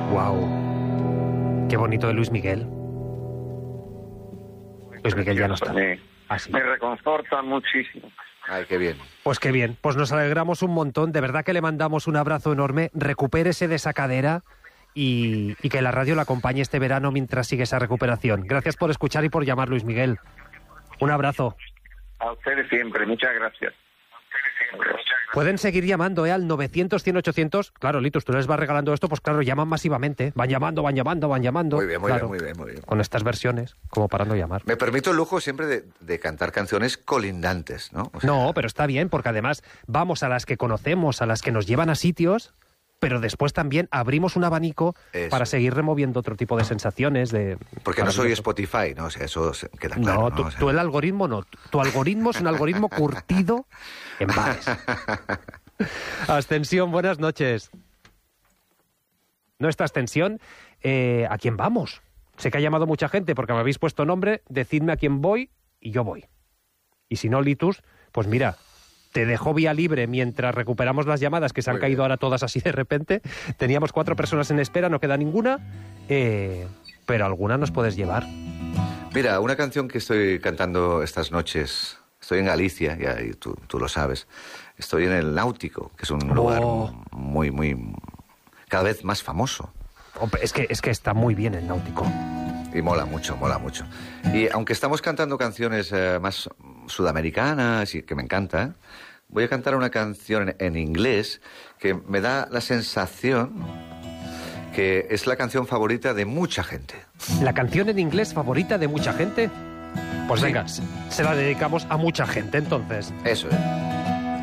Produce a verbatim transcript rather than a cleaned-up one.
Wow. Qué bonito de Luis Miguel. Luis Miguel ya no está. Me, Así. me reconforta muchísimo. Ay, qué bien. Pues qué bien, pues nos alegramos un montón, de verdad que le mandamos un abrazo enorme, recupérese de esa cadera y, y que la radio la acompañe este verano mientras sigue esa recuperación. Gracias por escuchar y por llamar, Luis Miguel. Un abrazo. A ustedes siempre, muchas gracias. Pueden seguir llamando ¿eh? al novecientos, cien, ochocientos. Claro, Litus, tú les vas regalando esto, pues claro, llaman masivamente. Van llamando, van llamando, van llamando. Muy bien, muy claro, bien, muy bien, muy bien. Con estas versiones, como para no llamar. Me permito el lujo siempre de, de cantar canciones colindantes, ¿no? O sea, No, pero está bien, porque además vamos a las que conocemos, a las que nos llevan a sitios, pero después también abrimos un abanico Eso. para seguir removiendo otro tipo de sensaciones. de Porque no soy Spotify, ¿no? O sea, eso se- queda claro. No, ¿no? tú, O sea, tú el algoritmo no. Tu algoritmo es un algoritmo curtido en bares. Ascensión, buenas noches. Nuestra Ascensión, eh, ¿a quién vamos? Sé que ha llamado mucha gente porque me habéis puesto nombre, decidme a quién voy y yo voy. Y si no, Litus, pues mira, te dejo vía libre mientras recuperamos las llamadas que se han Muy caído bien. ahora todas así de repente. Teníamos cuatro personas en espera, no queda ninguna, eh, pero alguna nos puedes llevar. Mira, una canción que estoy cantando estas noches, estoy en Galicia, ya, y tú, tú lo sabes, estoy en el Náutico, que es un lugar Oh. muy, muy, cada vez más famoso. Hombre, Es que, es que está muy bien el náutico. Y mola mucho, mola mucho. Y aunque estamos cantando canciones eh, más sudamericanas, y que me encanta, ¿eh? Voy a cantar una canción en, en inglés que me da la sensación que es la canción favorita de mucha gente. ¿La canción en inglés favorita de mucha gente? Pues Sí. venga, se se la dedicamos a mucha gente entonces. Eso es.